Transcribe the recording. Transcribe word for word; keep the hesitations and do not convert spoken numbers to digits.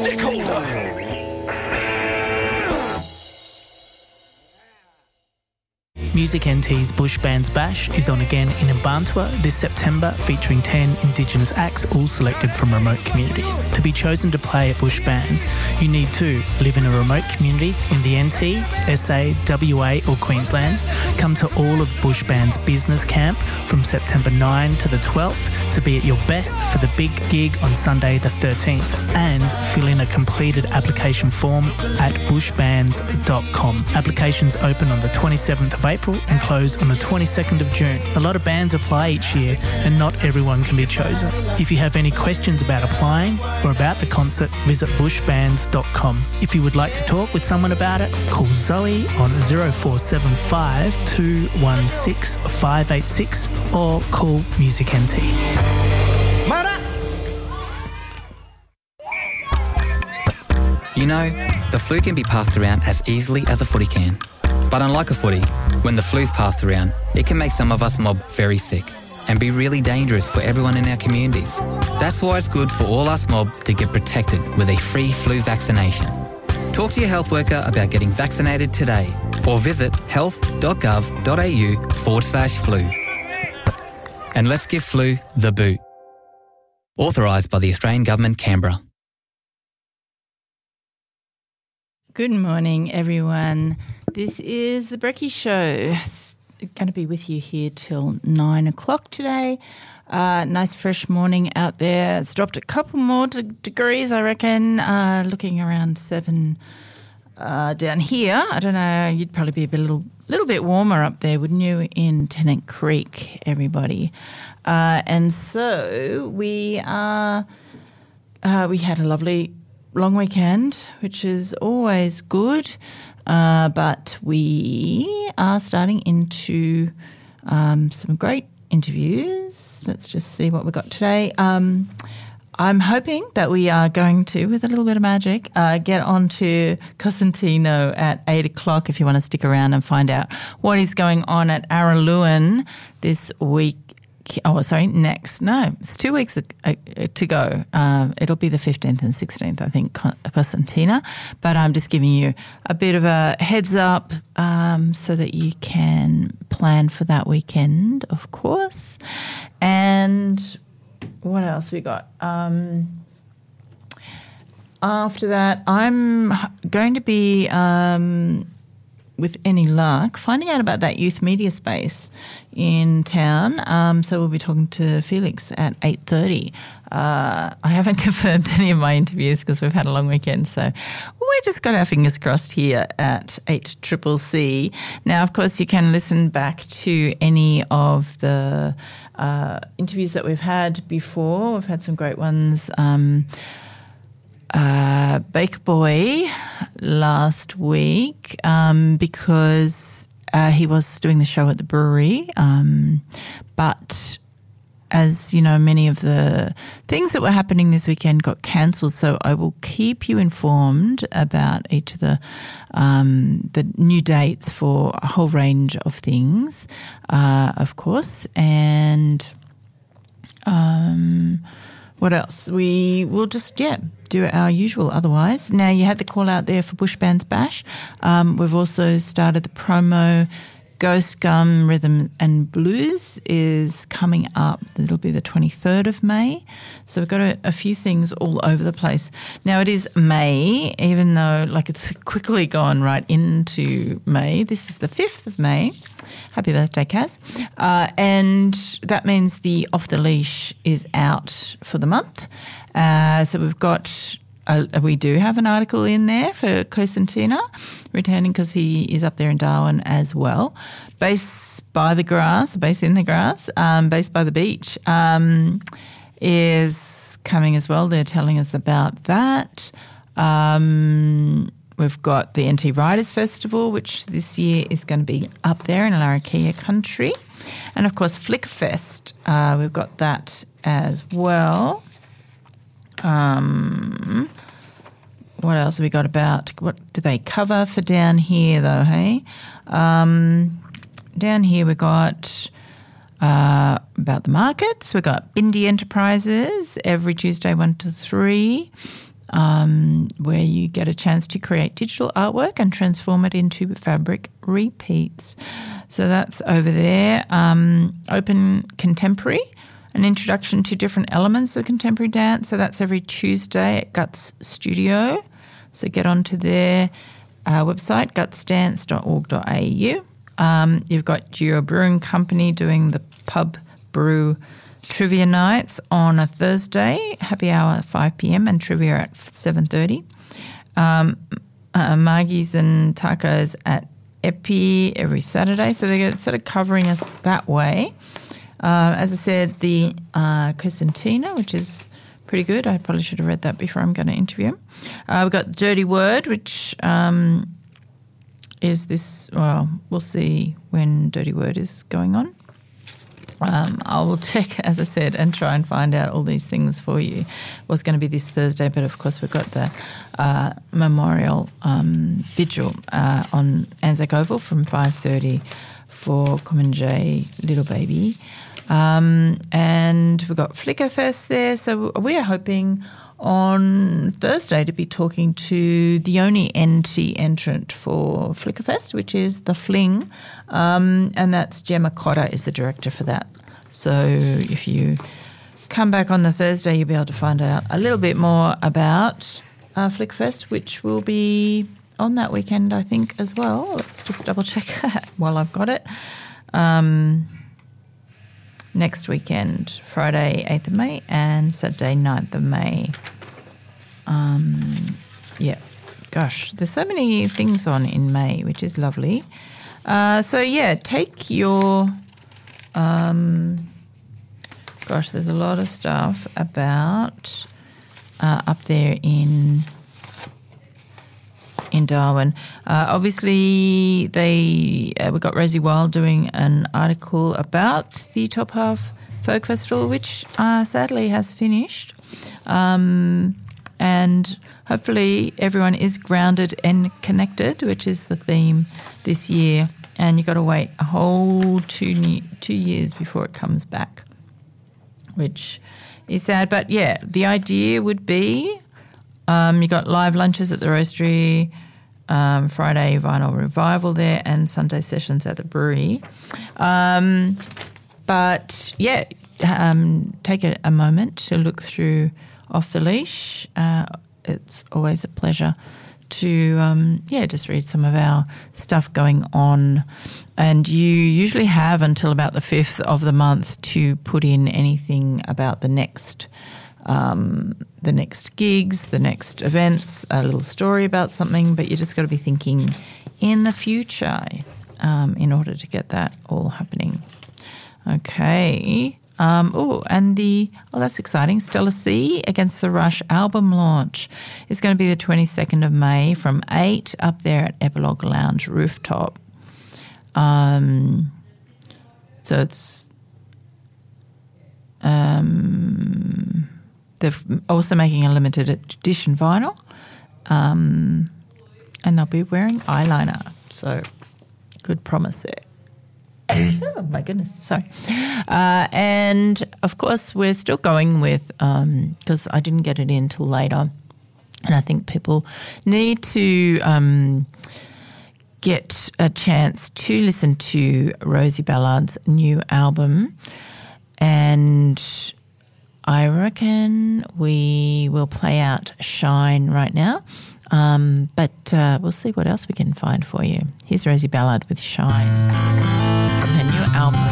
Stakeholder. Music N T's Bush Bands Bash is on again in Mbantua this September, featuring ten Indigenous acts, all selected from remote communities. To be chosen to play at Bush Bands, you need to live in a remote community in the N T, S A, W A or Queensland. Come to all of Bush Bands Business Camp from September ninth to the twelfth to be at your best for the big gig on Sunday the thirteenth, and fill in a completed application form at bush bands dot com. Applications open on the twenty-seventh of April and close on the twenty-second of June. A lot of bands apply each year and not everyone can be chosen. If you have any questions about applying or about the concert, visit bush bands dot com. If you would like to talk with someone about it, call Zoe on zero four seven five, two one six, five eight six or call Music N T. You know, the flu can be passed around as easily as a footy can. But unlike a footy, when the flu's passed around, it can make some of us mob very sick and be really dangerous for everyone in our communities. That's why it's good for all us mob to get protected with a free flu vaccination. Talk to your health worker about getting vaccinated today or visit health.gov.au forward slash flu. And let's give flu the boot. Authorised by the Australian Government, Canberra. Good morning, everyone. This is the Brekkie Show. It's going to be with you here till nine o'clock today. Uh, nice fresh morning out there. It's dropped a couple more de- degrees, I reckon. Uh, looking around seven uh, down here. I don't know. You'd probably be a bit, little, little bit warmer up there, wouldn't you? In Tennant Creek, everybody. Uh, and so we are. Uh, we had a lovely long weekend, which is always good. Uh, but we are starting into um, some great interviews. Let's just see what we got today. Um, I'm hoping that we are going to, with a little bit of magic, uh, get on to Cosentino at eight o'clock if you want to stick around and find out what is going on at Araluen this week. Oh, sorry, next. No, it's two weeks to go. Uh, it'll be the fifteenth and sixteenth, I think, Cosentina. But I'm just giving you a bit of a heads up um, so that you can plan for that weekend, of course. And what else we got? Um, after that, I'm going to be... Um, with any luck, finding out about that youth media space in town. Um, so we'll be talking to Felix at eight thirty. Uh, I haven't confirmed any of my interviews because we've had a long weekend, so we've just got our fingers crossed here at eight C C C. Now, of course, you can listen back to any of the uh, interviews that we've had before. We've had some great ones. Um Uh, Baker Boy last week um, because uh, he was doing the show at the brewery. Um, but as you know, many of the things that were happening this weekend got cancelled. So I will keep you informed about each of the um, the new dates for a whole range of things, uh, of course. And um, what else? We will just, yeah, do our usual otherwise. Now, you had the call out there for Bush Bands Bash. Um, we've also started the promo. Ghost Gum Rhythm and Blues is coming up. It'll be the twenty-third of May. So we've got a, a few things all over the place. Now, it is May, even though like it's quickly gone right into May. This is the fifth of May. Happy birthday, Kaz. Uh, and that means the Off the Leash is out for the month. Uh, so we've got... Uh, we do have an article in there for Cosentina returning because he is up there in Darwin as well. Base by the Grass, Base in the Grass, um, Base by the Beach um, is coming as well. They're telling us about that. Um, we've got the N T Writers Festival, which this year is going to be up there in Larrakia country. And, of course, Flickfest, uh, we've got that as well. Um, what else have we got about? What do they cover for down here, though, hey? Um, down here we got uh, about the markets. We've got Bindi Enterprises every Tuesday, one to three. um, where you get a chance to create digital artwork and transform it into fabric repeats. So that's over there. Um, Open Contemporary, an introduction to different elements of contemporary dance. So that's every Tuesday at Guts Studio. So get onto their uh, website, guts dance dot org dot a u. Um, you've got Geo Brewing Company doing the pub brew trivia nights on a Thursday, happy hour at five p.m. and trivia at seven thirty. Um, uh, Margie's and Tacos at Epi every Saturday. So they're sort of covering us that way. Uh, as I said, the uh, Crescentina, which is pretty good. I probably should have read that before I'm going to interview him. Uh, we've got Dirty Word, which um, is this, well, we'll see when Dirty Word is going on. Um, I will check, as I said, and try and find out all these things for you. It was going to be this Thursday, but of course we've got the uh, memorial um, vigil uh, on Anzac Oval from five thirty for Common J Little Baby. Um, and we've got Flickerfest there. So we are hoping on Thursday to be talking to the only N T entrant for Flickerfest, which is The Fling. Um, and that's Gemma Cotter is the director for that. So if you come back on the Thursday, you'll be able to find out a little bit more about uh, Flickerfest, which will be on that weekend, I think, as well. Let's just double check that while I've got it. Um, next weekend, Friday eighth of May and Saturday ninth of May. Um, yeah, gosh, there's so many things on in May, which is lovely. Uh, so, yeah, take your, um, gosh, there's a lot of stuff about uh, up there in in Darwin. Uh, obviously, they uh, we got Rosie Wild doing an article about the Top Half Folk Festival, which uh, sadly has finished. Um, and hopefully everyone is grounded and connected, which is the theme this year. And you've got to wait a whole two new, two years before it comes back, which is sad. But, yeah, the idea would be um, you got live lunches at the Roastery, um, Friday Vinyl Revival there, and Sunday sessions at the brewery. Um, but, yeah, um, take a, a moment to look through Off the Leash. Uh, it's always a pleasure to, um, yeah, just read some of our stuff going on. And you usually have until about the fifth of the month to put in anything about the next um, the next gigs, the next events, a little story about something, but you just got to be thinking in the future um, in order to get that all happening. Okay. Um, oh, and the, oh, that's exciting. Stella C Against the Rush album launch is going to be the twenty-second of May from eight up there at Epilogue Lounge rooftop. Um, so it's, um, they're also making a limited edition vinyl, um, and they'll be wearing eyeliner. So good promise there. Oh, my goodness, sorry. Uh, and, of course, we're still going with, because um, I didn't get it in till later, and I think people need to um, get a chance to listen to Rosie Ballard's new album, and I reckon we will play out Shine right now, um, but uh, we'll see what else we can find for you. Here's Rosie Ballard with Shine from her new album.